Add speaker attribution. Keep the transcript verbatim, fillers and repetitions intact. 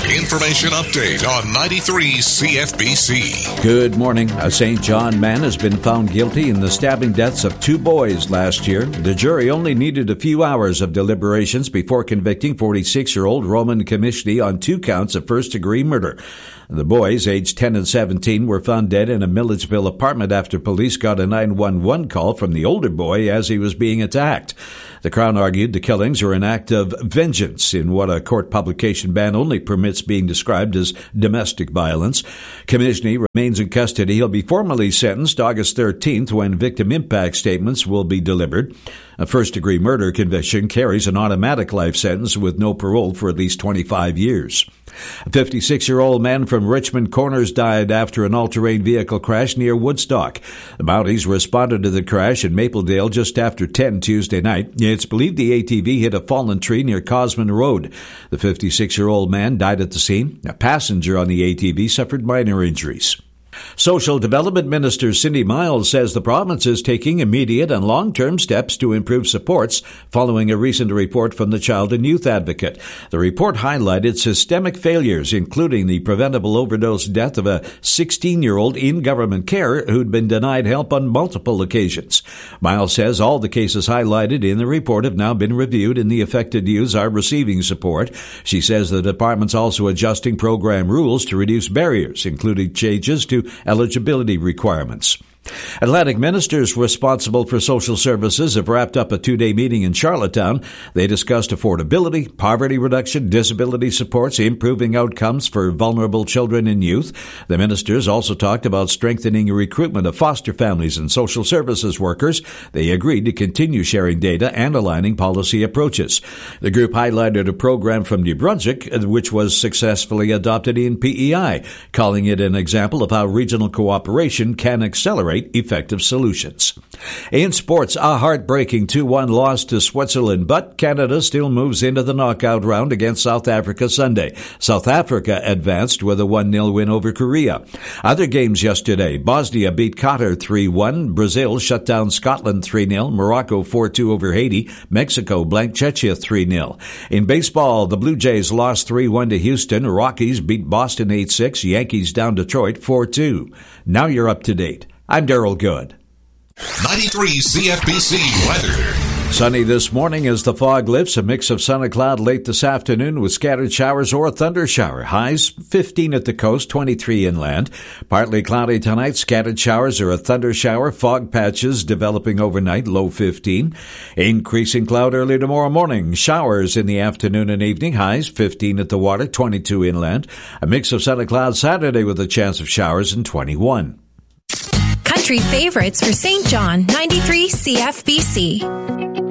Speaker 1: Information update on ninety-three C F B C.
Speaker 2: Good morning. A Saint John man has been found guilty in the stabbing deaths of two boys last year. The jury only needed a few hours of deliberations before convicting forty-six-year-old Roman Commishney on two counts of first-degree murder. The boys, aged ten and seventeen, were found dead in a Milledgeville apartment after police got a nine one one call from the older boy as he was being attacked. The Crown argued the killings are an act of vengeance in what a court publication ban only permits being described as domestic violence. Commishney remains in custody. He'll be formally sentenced August thirteenth when victim impact statements will be delivered. A first-degree murder conviction carries an automatic life sentence with no parole for at least twenty-five years. A fifty-six-year-old man from Richmond Corners died after an all-terrain vehicle crash near Woodstock. The Mounties responded to the crash in Mapledale just after ten Tuesday night. It's believed the A T V hit a fallen tree near Cosman Road. The fifty-six-year-old man died at the scene. A passenger on the A T V suffered minor injuries. Social Development Minister Cindy Miles says the province is taking immediate and long-term steps to improve supports following a recent report from the Child and Youth Advocate. The report highlighted systemic failures, including the preventable overdose death of a sixteen-year-old in government care who'd been denied help on multiple occasions. Miles says all the cases highlighted in the report have now been reviewed and the affected youths are receiving support. She says the department's also adjusting program rules to reduce barriers, including changes to eligibility requirements. Atlantic ministers responsible for social services have wrapped up a two-day meeting in Charlottetown. They discussed affordability, poverty reduction, disability supports, improving outcomes for vulnerable children and youth. The ministers also talked about strengthening recruitment of foster families and social services workers. They agreed to continue sharing data and aligning policy approaches. The group highlighted a program from New Brunswick, which was successfully adopted in P E I, calling it an example of how regional cooperation can accelerate effective solutions. In sports, a heartbreaking two one loss to Switzerland, but Canada still moves into the knockout round against South Africa Sunday. South Africa advanced with a one nil win over Korea. Other games yesterday, Bosnia beat Qatar three one, Brazil shut down Scotland three nil, Morocco four two over Haiti, Mexico blanked Czechia three nil. In baseball, the Blue Jays lost three one to Houston, Rockies beat Boston eight six, Yankees down Detroit four two. Now you're up to date. I'm Daryl Good.
Speaker 1: ninety-three C F B C weather.
Speaker 2: Sunny this morning as the fog lifts. A mix of sun and cloud late this afternoon with scattered showers or a thunder shower. Highs fifteen at the coast, twenty-three inland. Partly cloudy tonight. Scattered showers or a thunder shower. Fog patches developing overnight, low fifteen. Increasing cloud early tomorrow morning. Showers in the afternoon and evening. Highs fifteen at the water, twenty-two inland. A mix of sun and cloud Saturday with a chance of showers and twenty-one.
Speaker 3: Country favorites for Saint John, ninety-three C F B C.